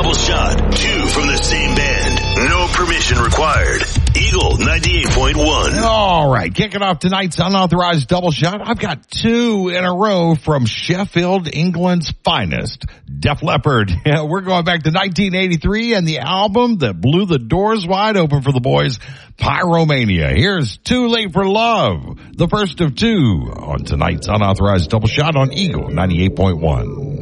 double shot. 2 from the same band. No permission required. Eagle 98.1. All right, kicking off tonight's unauthorized double shot. I've got 2 in a row from Sheffield, England's finest, Def Leppard. Yeah, we're going back to 1983 and the album that blew the doors wide open for the boys, Pyromania. Here's Too Late for Love, the first of 2 on tonight's unauthorized double shot on Eagle 98.1.